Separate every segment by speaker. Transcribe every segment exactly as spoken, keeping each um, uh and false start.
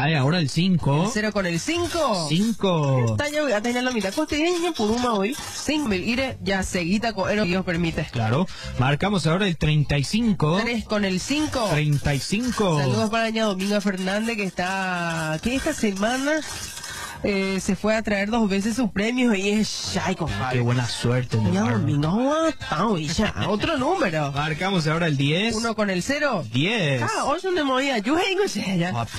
Speaker 1: Cae ahora el cinco.
Speaker 2: Cero con el cinco.
Speaker 1: cinco.
Speaker 2: Talla voy a tener la mitad. Costeña por una hoy. Cinco mil ire ya seguida con el Dios permite.
Speaker 1: Claro. Marcamos ahora el treinta y cinco.
Speaker 2: Tres con el cinco.
Speaker 1: treinta y cinco.
Speaker 2: Saludos para doña Dominga Fernández que está, que esta semana eh, se fue a traer dos veces sus premios y es ay, compadre.
Speaker 1: Qué buena suerte.
Speaker 2: Doña Dominga, oh, ya, otro número.
Speaker 1: Marcamos ahora el diez.
Speaker 2: Uno con el cero.
Speaker 1: diez.
Speaker 2: Ah, hoy son de movida. Yo vengo ya.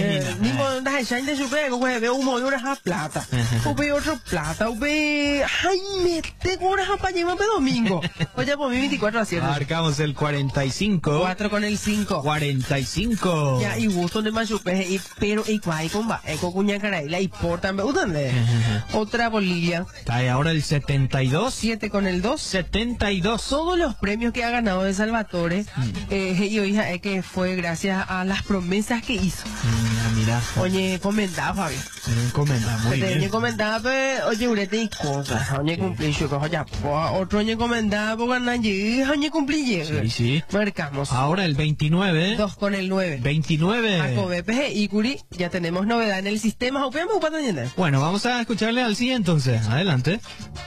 Speaker 2: Ni con las shine de su pego, güey, veo un modo una plata. Upe otro plata, upe. Ay, mete con una para llevar domingo. Oye, por mí veinticuatro a siete.
Speaker 1: Marcamos el cuarenta y cinco.
Speaker 2: cuatro con el cinco.
Speaker 1: cuarenta y cinco.
Speaker 2: Ya, y gusto de machupe, y pero y cuál con va, eco cuña caray, la importan, ¿me gustan de? Otra bolilla.
Speaker 1: Cae ahora el setenta y dos.
Speaker 2: siete con el dos.
Speaker 1: setenta y dos.
Speaker 2: Todos los premios que ha ganado de Salvatore, mm. eh, yo hija, es que fue gracias a las promesas que hizo.
Speaker 1: Mira, mira.
Speaker 2: Oye, comentaba, Fabio.
Speaker 1: Comentaba, muy bien.
Speaker 2: Oye, comentaba, oye, urete y cosas. Oye, sí. Cumplí yo, oye, otro oye comentaba, porque ganan oye, cumplí
Speaker 1: Sí, sí.
Speaker 2: Marcamos.
Speaker 1: Ahora el veintinueve.
Speaker 2: dos con el nueve.
Speaker 1: veintinueve.
Speaker 2: A B P G y Curi, ya tenemos novedad en el sistema.
Speaker 1: Bueno, vamos a escucharle al sí entonces. Adelante.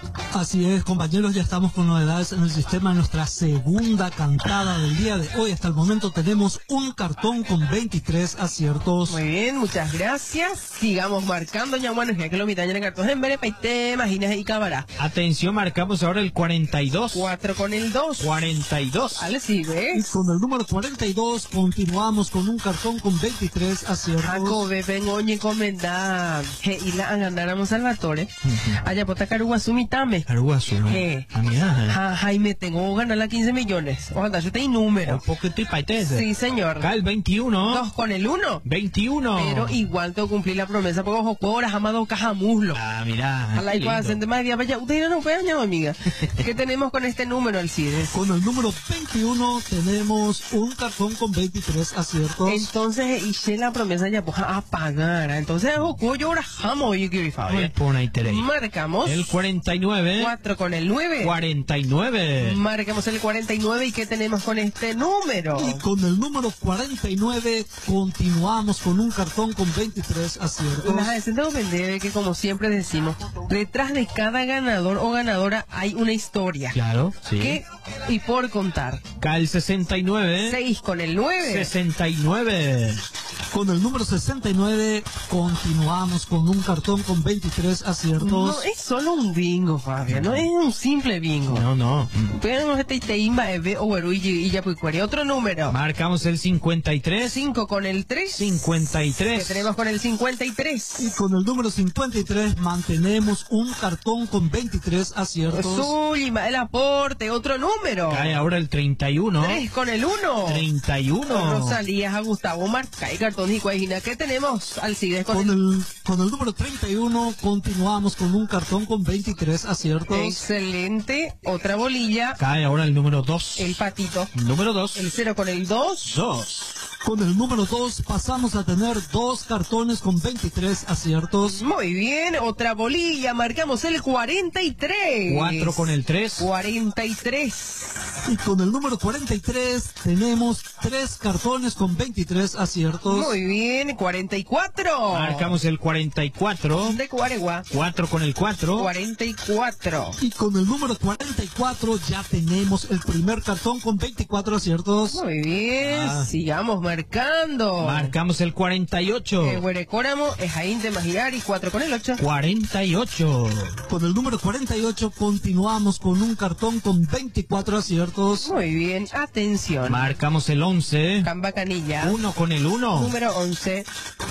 Speaker 3: Así es, compañeros, ya estamos con novedades en el sistema. En nuestra segunda cantada del día de hoy, hasta el momento tenemos un cartón con veintitrés aciertos.
Speaker 2: Muy bien, muchas gracias. Sigamos marcando, ya bueno, ya que lo mitad en el cartón en Berepaite, Imaginas y Cabará.
Speaker 1: Atención, marcamos ahora el cuarenta y dos.
Speaker 2: cuatro con el dos.
Speaker 1: cuarenta y dos.
Speaker 2: Vale, sí, ¿ves?
Speaker 3: Y con el número cuarenta y dos continuamos con un cartón con veintitrés aciertos.
Speaker 2: Jaco, vengo, oye, comendar. Y la ganáramos Salvatore. Allá por Tacaruguazú, mitame.
Speaker 1: Caruguazú, ¿no?
Speaker 2: ¿Qué?
Speaker 1: Ah, mira.
Speaker 2: Ja, Jaime, tengo que ganar la quince millones. Ojalá, yo tengo número.
Speaker 1: Un poquito y paitese.
Speaker 2: Sí, señor.
Speaker 1: Cae el veintiuno.
Speaker 2: Dos con el uno.
Speaker 1: veintiuno.
Speaker 2: Pero igual tengo que cumplir la promesa porque ojo, cobras, amado, cajamuslo.
Speaker 1: Ah, mira.
Speaker 2: A la igual, de más día, vaya, ustedes no pueden, amiga. ¿Qué tenemos con este número, Alcides?
Speaker 3: Con el número veintiuno tenemos un cartón con veintitrés aciertos.
Speaker 2: Entonces, hice la promesa ya, pues, a pagar. Entonces, ojo, yo ahora jamo, y que marcamos.
Speaker 1: El cuarenta y nueve.
Speaker 2: cuatro con el nueve.
Speaker 1: cuarenta y nueve.
Speaker 2: Marcamos el cuarenta y nueve. ¿Y qué tenemos con este número?
Speaker 3: Y con el número cuarenta y nueve continuamos con un cartón con veintitrés aciertos.
Speaker 2: Nada, de tengo que que como siempre decimos, detrás de cada ganador o ganadora hay una historia.
Speaker 1: Claro, sí.
Speaker 2: ¿Qué? Y por contar.
Speaker 1: Cae el sesenta y nueve.
Speaker 2: seis con el nueve.
Speaker 1: sesenta y nueve.
Speaker 3: Con el número sesenta y nueve continuamos con un cartón con veintitrés aciertos.
Speaker 2: No es solo un bingo, Fabio, no es un simple bingo.
Speaker 1: No, no.
Speaker 2: Pero este teimba eve o y ya pues otro número.
Speaker 1: Marcamos el cincuenta y tres.
Speaker 2: cinco con el tres.
Speaker 1: cincuenta y tres.
Speaker 2: ¿Qué tenemos con el cincuenta y tres?
Speaker 3: Y con el número cincuenta y tres mantenemos un cartón con veintitrés aciertos.
Speaker 2: Zulima, el aporte, otro número.
Speaker 1: Cae ahora el treinta y uno.
Speaker 2: tres con el uno.
Speaker 1: treinta y uno.
Speaker 2: Rosalías, a Gustavo Marca y cartón y cuajina. ¿Qué tenemos, Alcides?
Speaker 3: Con, con, el... el, con el número treinta y uno continuamos con un cartón con veintitrés aciertos.
Speaker 2: Excelente. Otra bolilla.
Speaker 1: Cae ahora el número dos.
Speaker 2: El patito.
Speaker 1: Número dos.
Speaker 2: El cero con el dos.
Speaker 1: dos.
Speaker 3: Con el número dos pasamos a tener dos cartones con veintitrés aciertos.
Speaker 2: Muy bien, otra bolilla, marcamos el cuarenta y tres.
Speaker 1: cuatro con el tres.
Speaker 2: cuarenta y tres.
Speaker 3: Y con el número cuarenta y tres tenemos tres cartones con veintitrés aciertos.
Speaker 2: Muy bien, cuarenta y cuatro.
Speaker 1: Marcamos el cuarenta y cuatro.
Speaker 2: De Cuaregua.
Speaker 1: cuatro con el cuatro.
Speaker 2: cuarenta y cuatro.
Speaker 3: Y con el número cuarenta y cuatro ya tenemos el primer cartón con veinticuatro aciertos.
Speaker 2: Muy bien, ah. Sigamos marcando.
Speaker 1: Marcamos el cuarenta y ocho.
Speaker 2: El Huerecóramo es ahí de Magirar y cuatro con el ocho.
Speaker 1: cuarenta y ocho.
Speaker 3: Con el número cuarenta y ocho continuamos con un cartón con veinticuatro aciertos.
Speaker 2: Muy bien, atención.
Speaker 1: Marcamos el once.
Speaker 2: Cambacanilla.
Speaker 1: uno con el uno.
Speaker 2: Número once.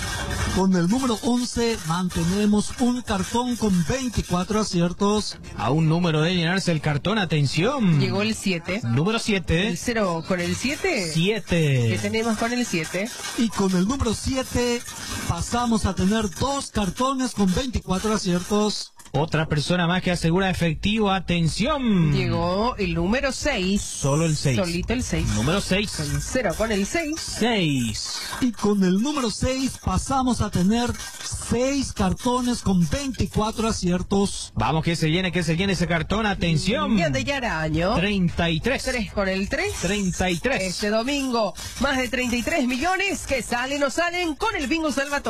Speaker 3: Con el número once mantenemos un cartón con veinticuatro aciertos.
Speaker 1: A un número de llenarse el cartón, atención.
Speaker 2: Llegó el siete.
Speaker 1: Número siete.
Speaker 2: El cero con el siete.
Speaker 1: siete.
Speaker 2: ¿Qué tenemos con el siete?
Speaker 3: Y con el número siete pasamos a tener dos cartones con veinticuatro aciertos.
Speaker 1: Otra persona más que asegura efectivo, atención.
Speaker 2: Llegó el número seis.
Speaker 1: Solo el seis.
Speaker 2: Solito el seis.
Speaker 1: Número seis.
Speaker 2: Con cero con el seis.
Speaker 1: seis.
Speaker 3: Y con el número seis pasamos a tener seis cartones con veinticuatro aciertos.
Speaker 1: Vamos que se llene, que se llene ese cartón, atención.
Speaker 2: Bien de Yaraño.
Speaker 1: treinta y tres.
Speaker 2: tres con el tres.
Speaker 1: treinta y tres.
Speaker 2: Este domingo, más de treinta y tres millones que salen o salen con el Bingo Salvatore.